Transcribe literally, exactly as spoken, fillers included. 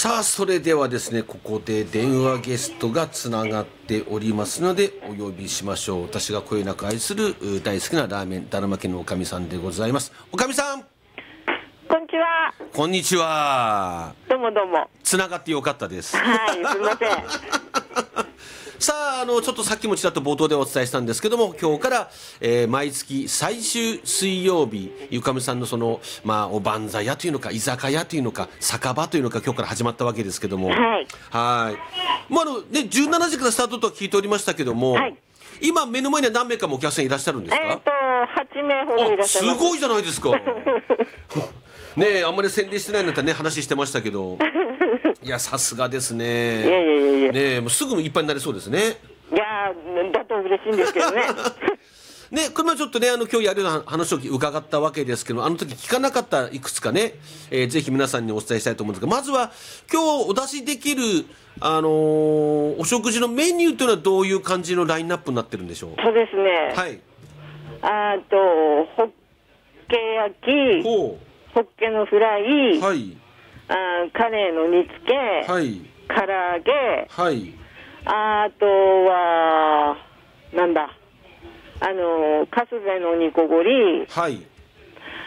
さあそれではですね、ここで電話ゲストがつながっておりますのでお呼びしましょう。私がこよなく愛する大好きなラーメンだるま家のおかみさんでございます。おかみさん、 こんにちは。 こんにちは。 どうもどうも。 つながってよかったです。 はい、すみません。 さあ、あのちょっとさっきもちらっと冒頭でお伝えしたんですけども、今日から、えー、毎月最終水曜日、ゆかみさんのその、まあ、おばんざい屋というのか居酒屋というのか酒場というのか今日から始まったわけですけども、 はいはい、まああのね、じゅうしちじからスタートとは聞いておりましたけども、はい、今目の前には何名かもお客さんいらっしゃるんですか？ えーとはちめいほどいらっしゃいます。 すごいじゃないですか。ねえ、あんまり宣伝してないなんてね話してましたけど、いやさすがですね。 いやいやいやいや、 ねえ、もうすぐいっぱいになりそうですね。 いやだと嬉しいんですけどね。 ね、これもちょっとね、あの今日やるような話を伺ったわけですけど、あの時聞かなかったいくつかね、えー、ぜひ皆さんにお伝えしたいと思うんですが、まずは今日お出しできる、あのー、お食事のメニューというのはどういう感じのラインナップになってるんでしょう？ そうですね、 はい、 あとホッケ焼き、 ほう、 ホッケのフライ、 はい、 あカレーの煮付け、 はい、 唐揚げ、 はい、 あとはなんだ、あのかすべの煮こごり、 はい、